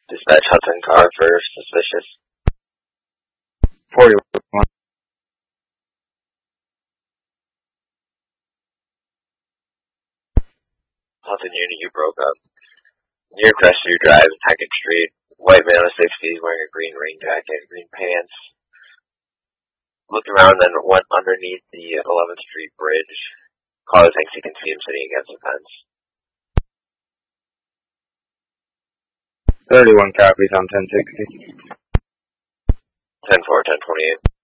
Dispatch Hudson car for suspicious. 41. Hudson unit, you broke up. Near Crestview Drive, Hackett Street. White man in the 60s wearing a green rain jacket, green pants. Looked around and then went underneath the 11th Street Bridge. Caller thinks he can see him sitting against the fence. 31 copies on 1060. 10-4, 10-28.